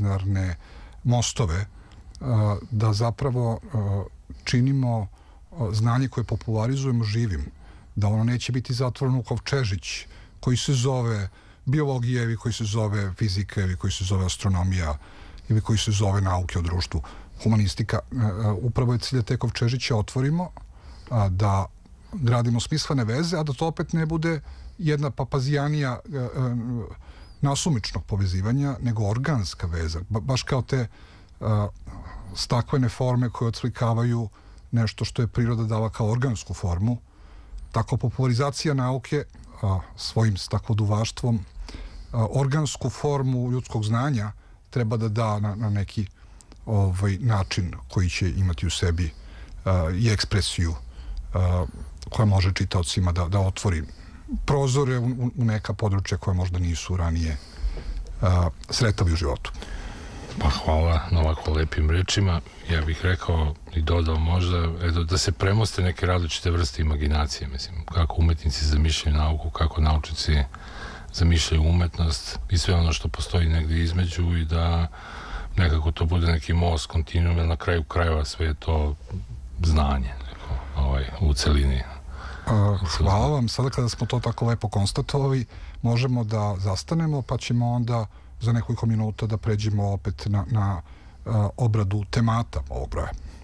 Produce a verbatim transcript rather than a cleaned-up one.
interdisciplinarne mostove, da zapravo činimo znanje koje popularizujemo živim, da ono neće biti zatvoreno kao Čežić koji se zove biologija ili koji se zove fizika ili koji se zove astronomija ili koji se zove nauke o društvu, humanistika. Upravo je cilj da te kovčežiće otvorimo, da gradimo smislene veze, a da to opet ne bude jedna papazijanija nasumičnog povezivanja, nego organska veza, baš kao te stakvene forme koje odslikavaju nešto što je priroda dala kao organsku formu. Tako popularizacija nauke svojim stakvoduvaštvom organsku formu ljudskog znanja treba da da na, na neki ovaj, način koji će imati u sebi i ekspresiju koja može čitaocima da, da otvori prozore u, u neka područja koja možda nisu ranije sretali u životu. Pa hvala na ovako lepim rečima. Ja bih rekao i dodao možda eto, da se premoste neke različite vrste imaginacije, mislim, kako umetnici zamišljaju nauku, kako naučnici zamišljaju umetnost i sve ono što postoji negdje između i da nekako to bude neki most, kontinuum, jer na kraju krajeva sve je to znanje neko, ovaj, u celini. A, hvala vam. Sada kada smo to tako lepo konstatovali, možemo da zastanemo, pa ćemo onda za nekoliko minuta da pređemo opet na, na uh, obradu temata ovog broja.